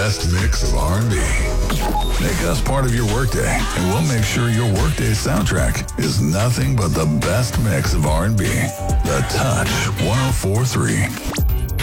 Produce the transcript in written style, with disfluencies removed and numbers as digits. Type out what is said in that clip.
best mix of R&B. Make us part of your workday, and we'll make sure your workday soundtrack is nothing but the best mix of R&B. The Touch 104.3.